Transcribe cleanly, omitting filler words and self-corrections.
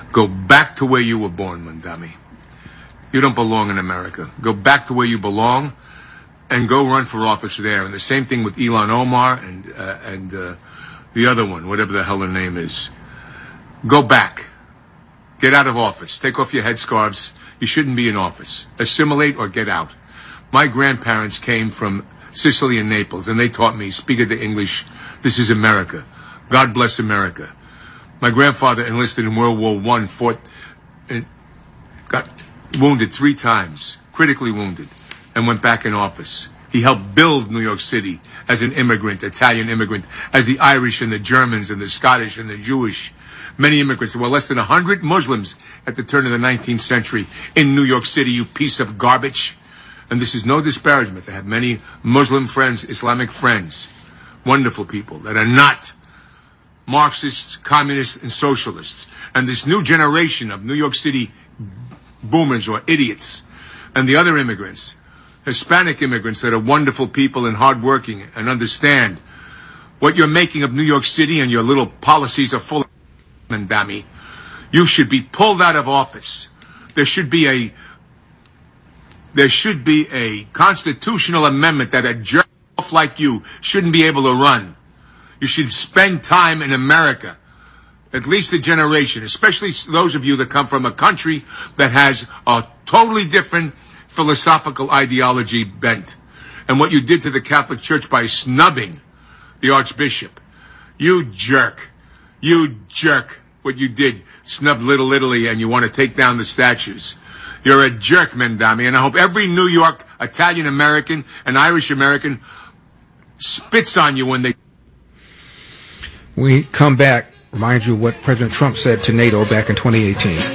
Go back to where you were born, Mandami. You don't belong in America. Go back to where you belong and go run for office there. And the same thing with Ilhan Omar and the other one, whatever the hell her name is. Go back. Get out of office. Take off your headscarves. You shouldn't be in office. Assimilate or get out. My grandparents came from Sicily and Naples, and they taught me, speak the English. This is America. God bless America. My grandfather enlisted in World War I, fought, and got wounded 3 times, critically wounded, and went back in office. He helped build New York City as an immigrant, Italian immigrant, as the Irish and the Germans and the Scottish and the Jewish. Many immigrants. There were less than 100 Muslims at the turn of the 19th century in New York City, you piece of garbage. And this is no disparagement. I have many Muslim friends, Islamic friends, wonderful people that are not Marxists, communists, and socialists. And this new generation of New York City boomers or idiots and the other immigrants, Hispanic immigrants that are wonderful people and hardworking and understand what you're making of New York City and your little policies are full of Mandami. You should be pulled out of office. There should be a constitutional amendment that a jerk like you shouldn't be able to run. You should spend time in America, at least a generation, especially those of you that come from a country that has a totally different philosophical ideology bent. And what you did to the Catholic Church by snubbing the Archbishop. You jerk. You jerk. What you did, snub Little Italy, and you want to take down the statues. You're a jerk, Mandami, and I hope every New York Italian-American and Irish-American spits on you when they... We come back, remind you what President Trump said to NATO back in 2018.